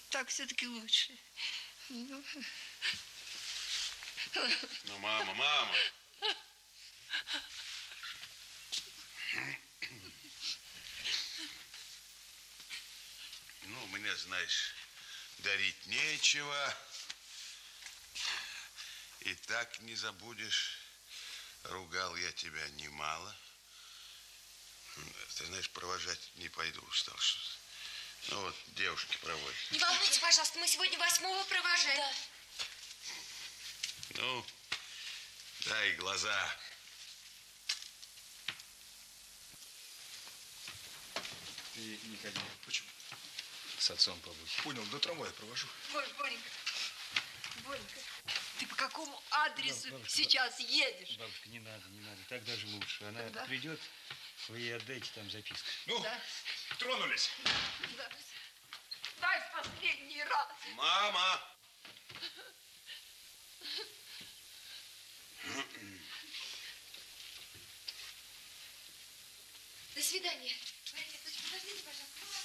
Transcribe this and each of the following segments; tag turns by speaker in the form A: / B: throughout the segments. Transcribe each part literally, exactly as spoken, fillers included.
A: так все-таки лучше. Ну...
B: ну, мама, мама. Ну, мне, знаешь, дарить нечего. И так не забудешь. Ругал я тебя немало. Ты знаешь, провожать не пойду, устал что-то. Ну вот, девушки проводят.
C: Не волнуйтесь, пожалуйста, мы сегодня восьмого провожаем. Да.
B: Ну, дай глаза.
D: Ты не ходи.
E: Почему?
D: С отцом побудь.
E: Понял, до трамвая провожу.
A: Боренька, Боренька, ты по какому адресу да, бабушка, сейчас едешь?
D: Бабушка, не надо, не надо. Так даже лучше. Она
A: Тогда...
D: придет, вы ей отдайте там записку.
E: Ну, да. Тронулись.
A: Да. Дай в последний раз.
B: Мама!
C: До свидания. Подождите, пожалуйста.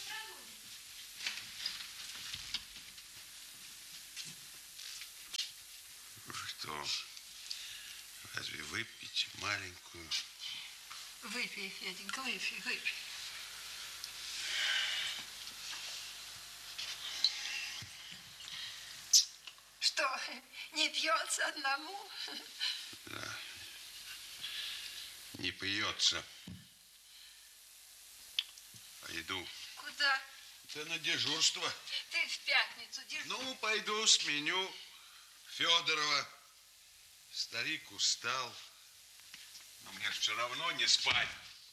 B: Что? Разве выпить маленькую?
A: Выпей, Феденька, выпей, выпей. Что, не пьется одному?
B: Да. Не пьется. Пойду.
A: Куда?
B: Да на дежурство.
A: Ты в пятницу дежурство.
B: Ну, пойду сменю Федорова. Старик устал. Но мне же все равно не спать.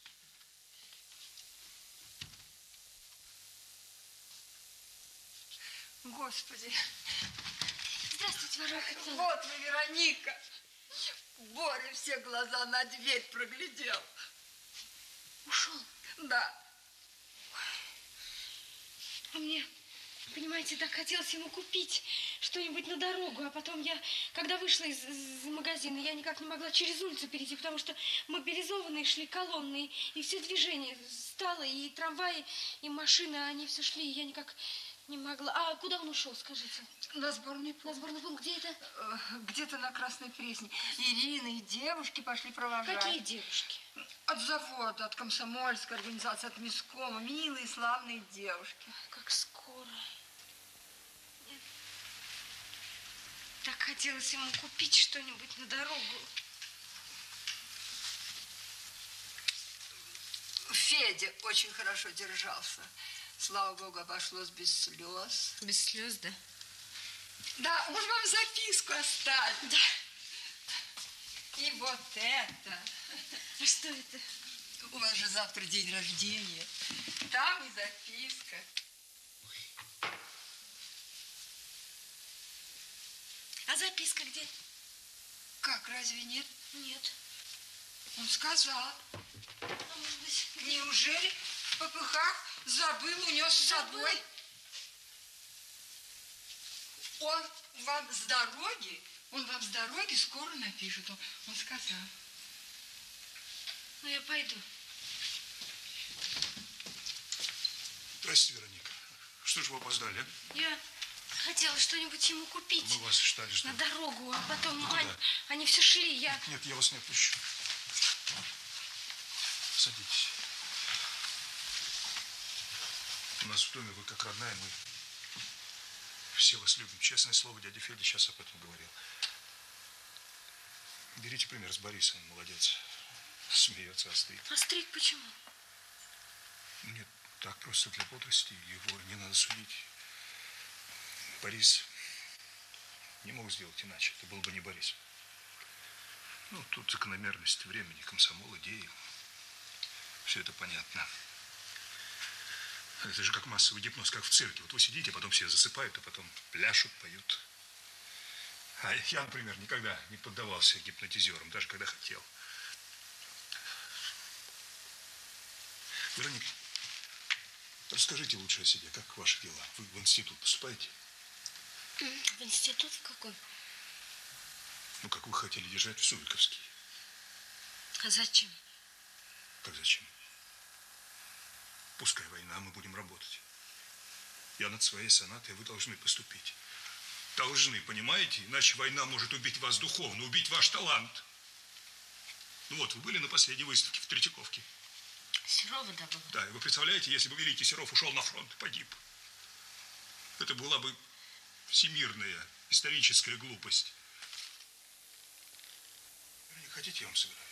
A: Господи.
C: Здравствуйте, Варвара Капитановна.
A: Вот вы, Вероника. Боря все глаза на дверь проглядел.
C: Ушел?
A: Да.
C: А мне, понимаете, так хотелось ему купить что-нибудь на дорогу. А потом я, когда вышла из, из магазина, я никак не могла через улицу перейти, потому что мобилизованные шли колонны, и все движение стало, и трамваи, и машины, они все шли, и я никак не могла. А куда он ушел, скажите?
A: На сборный пункт.
C: На сборный пункт, где это?
A: Где-то на Красной Пресне. Ирина и девушки пошли провожать.
C: Какие девушки?
A: От завода, от комсомольской организации, от Мискома. Милые, славные девушки.
C: Как скоро. Нет. Так хотелось ему купить что-нибудь на дорогу.
A: Федя очень хорошо держался. Слава богу, обошлось без слез.
C: Без слез, да?
A: Да, он вам записку оставил.
C: Да.
A: И вот это.
C: А что это?
A: У вас же завтра день рождения. Там и записка.
C: А записка где?
A: Как, разве нет?
C: Нет.
A: Он сказал.
C: А может быть, где?
A: Неужели в попыхах забыл, унес с собой? Он вам с дороги, он вам с дороги скоро напишет, он, он сказал.
C: Ну, я пойду.
E: Здрасте, Вероника. Что ж вы опоздали, а?
C: Я хотела что-нибудь ему купить.
E: Мы вас ждали, что
C: на
E: ли?
C: дорогу, а потом
E: Ну,
C: они, они все шли, я...
E: Нет, я вас не отпущу. Садитесь. У нас в доме вы как родная, мы все вас любим. Честное слово, дядя Федя сейчас об этом говорил. Берите пример с Борисом, он молодец. Смеется, острит.
C: Острит почему?
E: Нет, так просто для бодрости. Его не надо судить. Борис не мог сделать иначе. Это был бы не Борис. Ну, тут закономерность времени, комсомол, идеи. Все это понятно. Это же как массовый гипноз, как в цирке. Вот вы сидите, потом все засыпают, а потом пляшут, поют. А я, например, никогда не поддавался гипнотизерам, даже когда хотел. Вероника, расскажите лучше о себе. Как ваши дела? Вы в институт поступаете?
C: В институт в какой?
E: Ну, как вы хотели езжать в Суриковский.
C: А зачем?
E: Как зачем? Пускай война, мы будем работать. Я над своей сонатой, вы должны поступить. Должны, понимаете? Иначе война может убить вас духовно, убить ваш талант. Ну вот, вы были на последней выставке в Третьяковке?
C: Серова добыла.
E: Да, и вы представляете, если бы великий Серов ушел на фронт и погиб. Это была бы всемирная историческая глупость. Не хотите, я вам сыграю?